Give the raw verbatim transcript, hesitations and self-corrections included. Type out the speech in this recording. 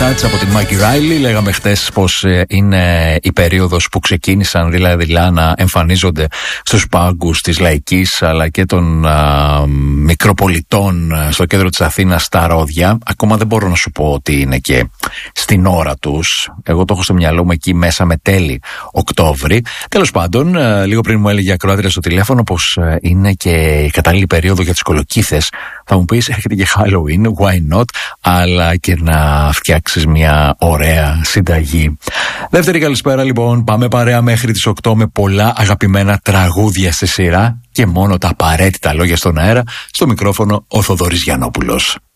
Touch από την Maggie Riley. Λέγαμε χτες πως ε, είναι η περίοδος που ξεκίνησαν δηλαδή να εμφανίζονται στους πάγκους της Λαϊκής αλλά και των α, μικροπολιτών στο κέντρο της Αθήνας τα ρόδια. Ακόμα δεν μπορώ να σου πω ότι είναι και στην ώρα τους. Εγώ το έχω στο μυαλό μου εκεί μέσα με τέλη Οκτώβρη. Τέλος πάντων, ε, λίγο πριν μου έλεγε η ακροάτρια στο τηλέφωνο πως ε, είναι και η κατάλληλη περίοδο για τις κολοκύθες. Θα μου πεις, έρχεται και Halloween, why not, αλλά και να φτιάξεις μια ωραία συνταγή. Δεύτερη καλησπέρα λοιπόν, πάμε παρέα μέχρι τις οκτώ με πολλά αγαπημένα τραγούδια στη σειρά και μόνο τα απαραίτητα λόγια στον αέρα. Στο μικρόφωνο ο Θοδωρής Γιαννόπουλος.